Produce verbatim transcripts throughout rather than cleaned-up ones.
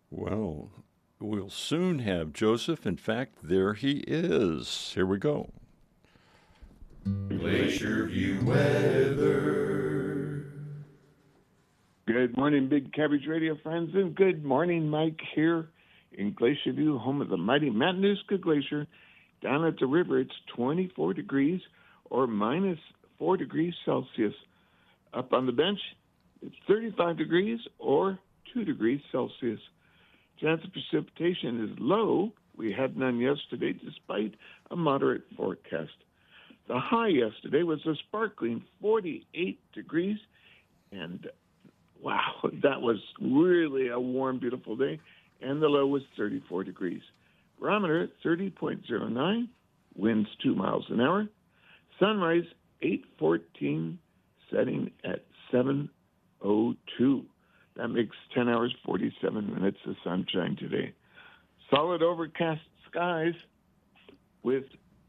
Well, we'll soon have Joseph. In fact, there he is. Here we go. Glacier View weather. Good morning, Big Cabbage Radio friends, and good morning, Mike, here in Glacier View, home of the mighty Matanuska Glacier. Down at the river, it's twenty-four degrees or minus four degrees Celsius. Up on the bench, it's thirty-five degrees or two degrees Celsius. Chance of precipitation is low. We had none yesterday, despite a moderate forecast. The high yesterday was a sparkling forty-eight degrees, and wow, that was really a warm, beautiful day, and the low was thirty-four degrees. Barometer thirty point oh nine, winds two miles an hour. Sunrise eight fourteen, setting at seven oh two. That makes ten hours, forty-seven minutes of sunshine today. Solid overcast skies with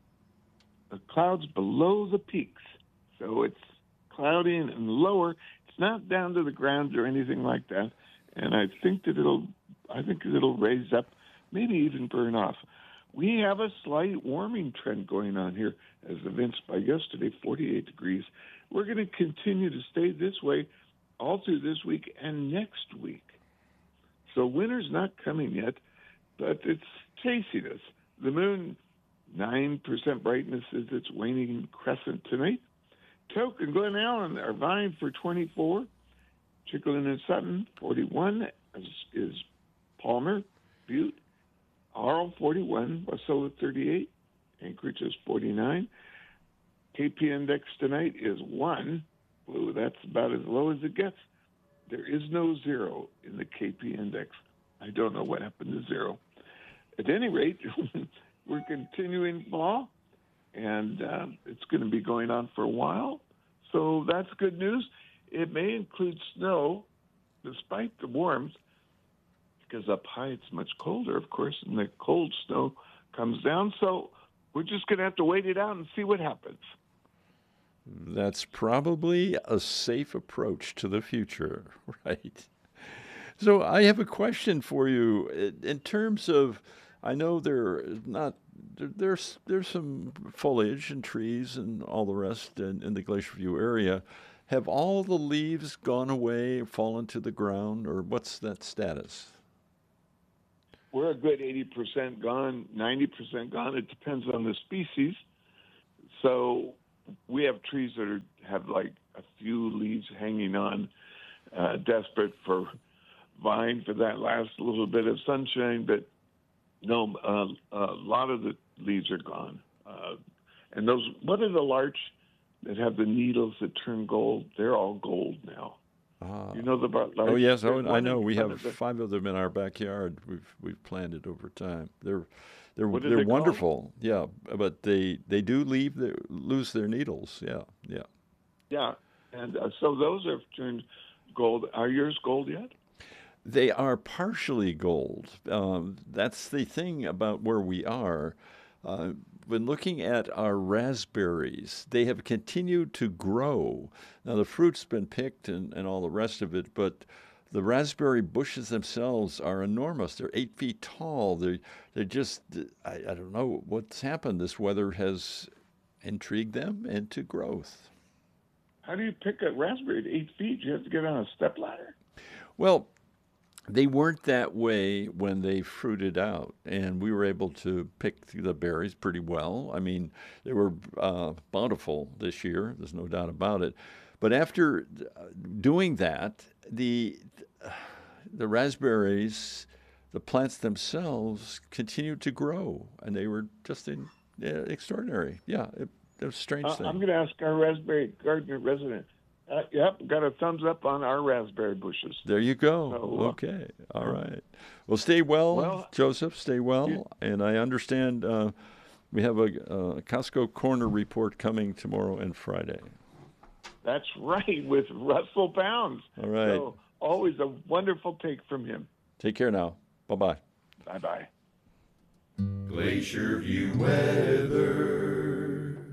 the clouds below the peaks. So it's cloudy and lower. It's not down to the ground or anything like that. And I think that it'll, I think it'll raise up, maybe even burn off. We have a slight warming trend going on here, as evinced by yesterday, forty-eight degrees. We're going to continue to stay this way all through this week and next week. So winter's not coming yet, but it's chasing us. The moon, nine percent brightness is its waning crescent tonight. Tok and Glen Allen are vying for twenty-four. Chicklin and Sutton, forty-one, is, is Palmer, Butte. Arl, forty-one, Wasilla, thirty-eight. Anchorage is forty-nine. K P index tonight is one. Ooh, that's about as low as it gets. There is no zero in the K P index. I don't know what happened to zero. At any rate, we're continuing fall, and uh, it's going to be going on for a while. So that's good news. It may include snow, despite the warmth, because up high it's much colder, of course, and the cold snow comes down. So we're just going to have to wait it out and see what happens. That's probably a safe approach to the future, right? So I have a question for you. In terms of, I know there not there, there's there's some foliage and trees and all the rest in, in the Glacier View area. Have all the leaves gone away, fallen to the ground, or what's that status? We're a good eighty percent gone, ninety percent gone. It depends on the species. So we have trees that are, have like a few leaves hanging on, uh, desperate for vying for that last little bit of sunshine. But no, uh, a lot of the leaves are gone. Uh, and those, what are the larch that have the needles that turn gold? They're all gold now. Ah. You know the larch? Oh yes, oh, There's I one know. in We front have of the- five of them in our backyard. We've we've planted over time. They're they're What are they're they called? wonderful. Yeah, but they they do leave their lose their needles. Yeah, yeah. Yeah, and uh, so those have turned gold. Are yours gold yet? They are partially gold. Um, that's the thing about where we are. Uh, when looking at our raspberries, they have continued to grow. Now, the fruit's been picked and, and all the rest of it, but the raspberry bushes themselves are enormous. They're eight feet tall. They're, they're just, I, I don't know what's happened. This weather has intrigued them into growth. How do you pick a raspberry at eight feet? You have to get on a step ladder? Well, they weren't that way when they fruited out, and we were able to pick the berries pretty well. I mean, they were uh, bountiful this year. There's no doubt about it. But after doing that, the the raspberries, the plants themselves, continued to grow, and they were just in, uh, extraordinary. Yeah, it, it was a strange Uh, thing. I'm going to ask our raspberry gardener resident. Uh, yep, got a thumbs up on our raspberry bushes. There you go. So, uh, Okay. All right. Well, stay well, Well, Joseph. Stay well. you- And I understand uh, we have a, a Costco Corner report coming tomorrow and Friday. That's right, with Russell Pounds. All right. So always a wonderful take from him. Take care now. Bye-bye. Bye-bye. Glacier View weather.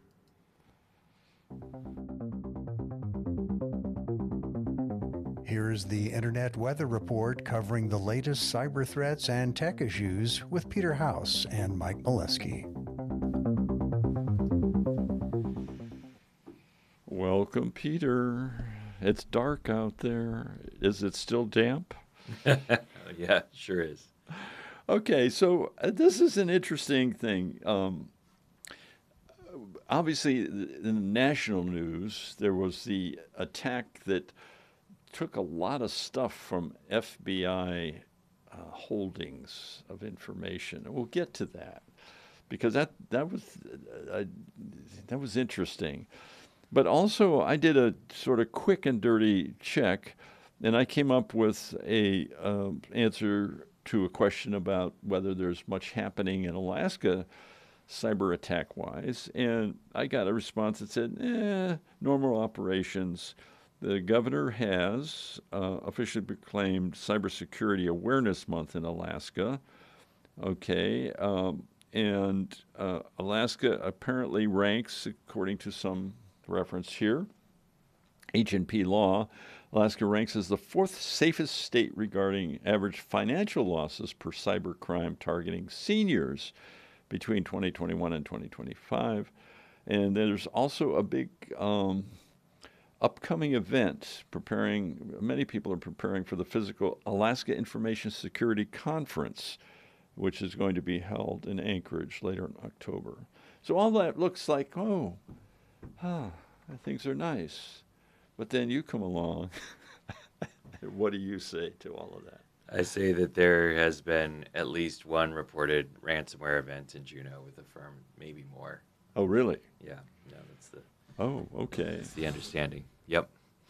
Here Here's the Internet Weather Report covering the latest cyber threats and tech issues with Peter House and Mike Molesky. Welcome, Peter. It's dark out there. Is it still damp? Yeah, sure is. Okay, so uh, this is an interesting thing. Um, obviously, in the national news, there was the attack that took a lot of stuff from F B I uh, holdings of information. We'll get to that because that that was uh, that was interesting. But also, I did a sort of quick and dirty check, and I came up with a uh, answer to a question about whether there's much happening in Alaska cyber attack wise. And I got a response that said, eh, normal operations. The governor has uh, officially proclaimed Cybersecurity Awareness Month in Alaska. Okay. Um, and uh, Alaska apparently ranks, according to some reference here, H and P Law, Alaska ranks as the fourth safest state regarding average financial losses per cybercrime targeting seniors between twenty twenty-one and twenty twenty-five. And there's also a big um, upcoming event preparing, many people are preparing for the physical Alaska Information Security Conference, which is going to be held in Anchorage later in October. So all that looks like, oh, huh, things are nice. But then you come along. What do you say to all of that? I say that there has been at least one reported ransomware event in Juneau with the firm, maybe more. Oh, really? Yeah, yeah, that's the Oh, okay. that's the understanding. Yep.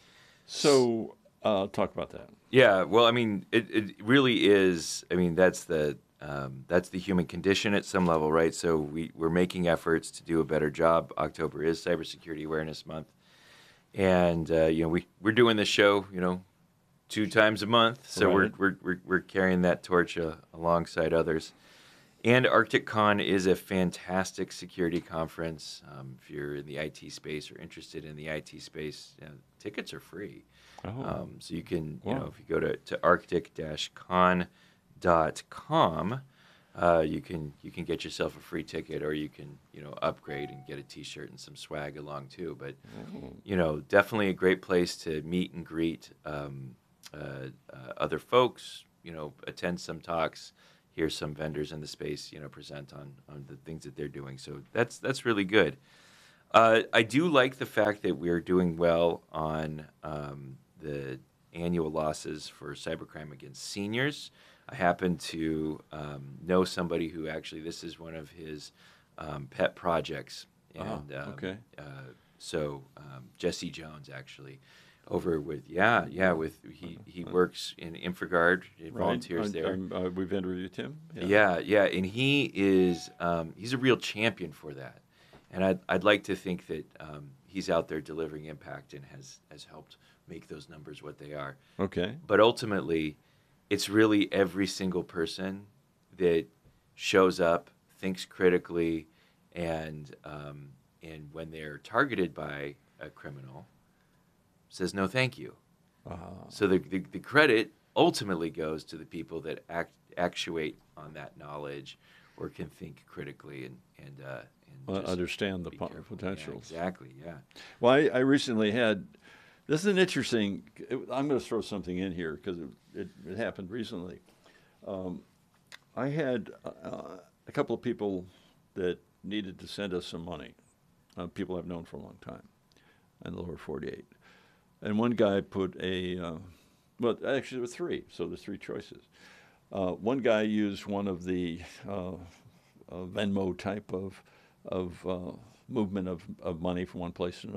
So uh, talk about that. Yeah, well, I mean, it, it really is. I mean, that's the um, that's the human condition at some level, right? So we we're making efforts to do a better job. October is Cybersecurity Awareness Month, and uh, you know we we're doing this show, you know, two times a month, so Right. we're, we're we're we're carrying that torch uh, alongside others. And ArcticCon is a fantastic security conference. Um, if you're in the I T space or interested in the I T space, you know, tickets are free. Oh. Um, so you can, you Wow. know, if you go to, to arctic dash con dot com, uh, you can you can get yourself a free ticket, or you can, you know, upgrade and get a T-shirt and some swag along too. But Oh. you know, definitely a great place to meet and greet um, uh, uh, other folks. You know, attend some talks, hear some vendors in the space, you know, present on on the things that they're doing. So that's that's really good. Uh, I do like the fact that we're doing well on um, the annual losses for cybercrime against seniors. I happen to um, know somebody who actually, this is one of his um, pet projects. Ah, And um, okay. uh, so um, Jesse Jones actually over with, yeah, yeah, with he, he works in InfraGard, he volunteers Right. there. I'm- I'm, uh, we've interviewed him. Yeah, yeah, and he is um, he's a real champion for that, and I'd I'd like to think that um, he's out there delivering impact and has has helped make those numbers what they are. Okay. But ultimately, it's really every single person that shows up, thinks critically, and um, and when they're targeted by a criminal, says no, thank you. Uh, So the, the the credit ultimately goes to the people that act actuate on that knowledge, or can think critically and and, uh, and uh, just understand the be po- careful. potentials. Yeah, exactly. Yeah. Well, I, I recently had. This is an interesting. It, I'm going to throw something in here because it, it, it happened recently. Um, I had uh, a couple of people that needed to send us some money. Uh, people I've known for a long time, in the lower forty-eight. And one guy put a. Uh, well, actually, there were three. So there's three choices. Uh, one guy used one of the uh, uh, Venmo type of of uh, movement of, of money from one place to another.